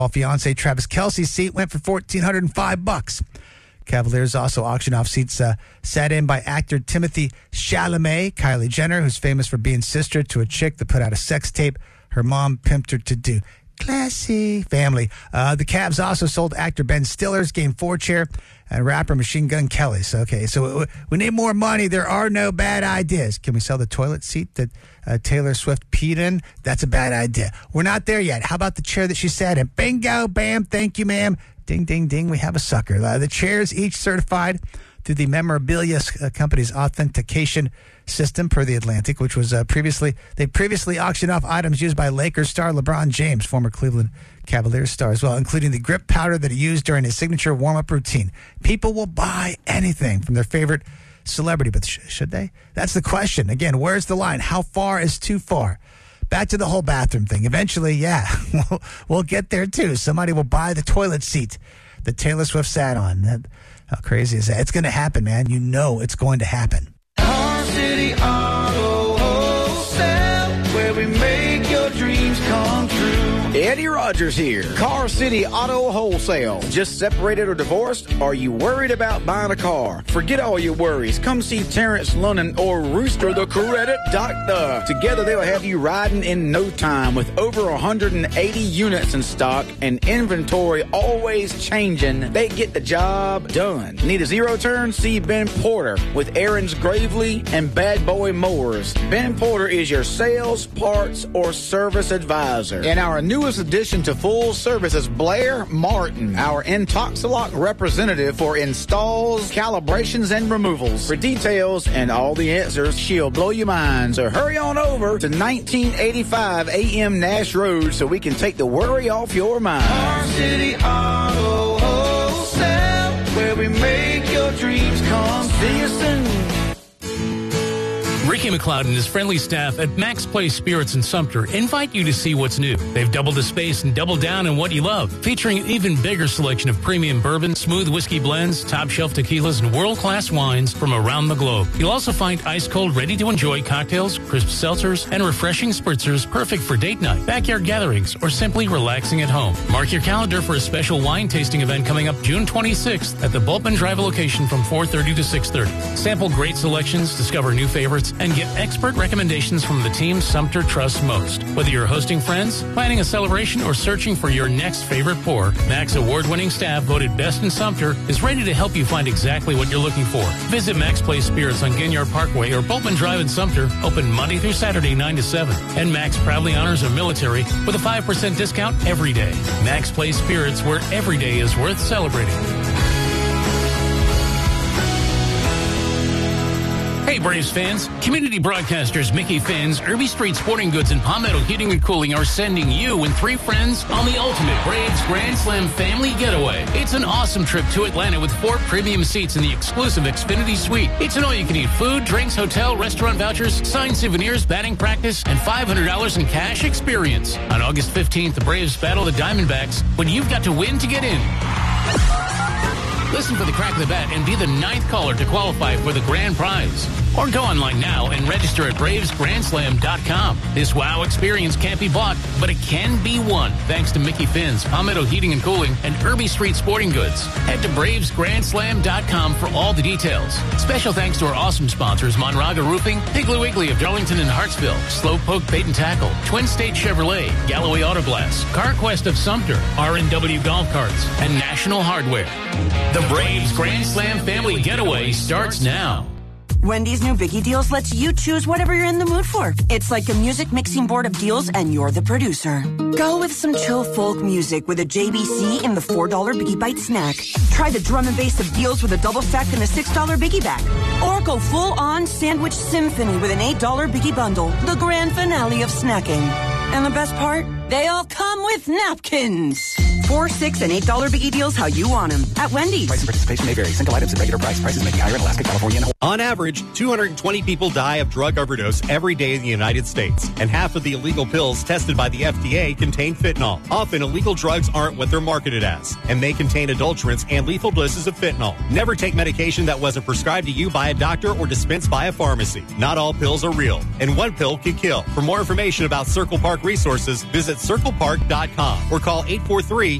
While fiancé Travis Kelce's seat went for $1,405. Cavaliers also auctioned off seats sat in by actor Timothy Chalamet. Kylie Jenner, who's famous for being sister to a chick that put out a sex tape her mom pimped her to do. Classy family. The Cavs also sold actor Ben Stiller's Game 4 chair and rapper Machine Gun Kelly's. Okay, so we need more money. There are no bad ideas. Can we sell the toilet seat that Taylor Swift peed in? That's a bad idea. We're not there yet. How about the chair that she sat in? Bingo, bam, thank you, ma'am. Ding, ding, ding, we have a sucker. The chairs each certified through the memorabilia company's authentication system per The Atlantic, which was previously auctioned off items used by Lakers star LeBron James, former Cleveland Cavaliers star as well, including the grip powder that he used during his signature warm-up routine. People will buy anything from their favorite celebrity, but should they? That's the question. Again, where's the line? How far is too far? Back to the whole bathroom thing. Eventually, yeah, we'll get there too. Somebody will buy the toilet seat that Taylor Swift sat on. How crazy is that? It's going to happen, man. You know it's going to happen. Car City Auto Wholesale, where we make your dreams come true. Eddie Rogers here. Car City Auto Wholesale. Just separated or divorced? Are you worried about buying a car? Forget all your worries. Come see Terrence Lunnan or Rooster the Credit Doctor. Together they'll have you riding in no time with over 180 units in stock and inventory always changing. They get the job done. Need a zero turn? See Ben Porter with Aaron's Gravely and Bad Boy Mowers. Ben Porter is your sales, parts, or service advisor. And our newest addition to full service is Blair Martin, our Intoxilock representative for installs, calibrations, and removals. For details and all the answers, she'll blow your mind. So hurry on over to 1985 AM Nash Road so we can take the worry off your mind. Car City Auto Wholesale, where we make your dreams come. See you soon. Ricky McLeod and his friendly staff at Max Place Spirits in Sumter invite you to see what's new. They've doubled the space and doubled down on what you love, featuring an even bigger selection of premium bourbon, smooth whiskey blends, top-shelf tequilas, and world-class wines from around the globe. You'll also find ice-cold, ready-to-enjoy cocktails, crisp seltzers, and refreshing spritzers perfect for date night, backyard gatherings, or simply relaxing at home. Mark your calendar for a special wine tasting event coming up June 26th at the Bultman Drive location from 4:30 to 6:30. Sample great selections, discover new favorites, and get expert recommendations from the team Sumter trusts most. Whether you're hosting friends, planning a celebration, or searching for your next favorite pour, Max award-winning staff voted best in Sumter is ready to help you find exactly what you're looking for. Visit Max Place Spirits on Ginyard Parkway or Bultman Drive in Sumter, open Monday through Saturday 9 to 7. And Max proudly honors our military with a 5% discount every day. Max Place Spirits, where every day is worth celebrating. Hey Braves fans, community broadcasters Mickey Finn's, Irby Street Sporting Goods, and Palmetto Heating and Cooling are sending you and 3 friends on the ultimate Braves Grand Slam family getaway. It's an awesome trip to Atlanta with 4 premium seats in the exclusive Xfinity Suite. It's an all-you-can-eat food, drinks, hotel, restaurant vouchers, signed souvenirs, batting practice, and $500 in cash experience. On August 15th, the Braves battle the Diamondbacks when you've got to win to get in. Listen for the crack of the bat and be the 9th caller to qualify for the grand prize. Or go online now and register at BravesGrandSlam.com. This wow experience can't be bought, but it can be won thanks to Mickey Finn's, Palmetto Heating and Cooling, and Irby Street Sporting Goods. Head to BravesGrandSlam.com for all the details. Special thanks to our awesome sponsors, Monraga Roofing, Piggly Wiggly of Darlington and Hartsville, Slowpoke Bait and Tackle, Twin State Chevrolet, Galloway Auto Glass, CarQuest of Sumter, R&W Golf Carts, and National Hardware. The Braves Grand Slam family getaway starts now. Wendy's new Biggie Deals lets you choose whatever you're in the mood for. It's like a music mixing board of deals, and you're the producer. Go with some chill folk music with a JBC in the $4 Biggie Bite snack. Try the drum and bass of deals with a double stack and a $6 Biggie bag. Or go full-on sandwich symphony with an $8 Biggie bundle, the grand finale of snacking. And the best part? They all come with napkins. $4, $6, and $8 Biggie Deals how you want them. At Wendy's. Price and participation may vary. Single items at regular price. Prices may be higher in Alaska, California, and Hawaii. On average, 220 people die of drug overdose every day in the United States, and half of the illegal pills tested by the FDA contain fentanyl. Often, illegal drugs aren't what they're marketed as, and may contain adulterants and lethal doses of fentanyl. Never take medication that wasn't prescribed to you by a doctor or dispensed by a pharmacy. Not all pills are real, and one pill can kill. For more information about Circle Park resources, visit circlepark.com or call 843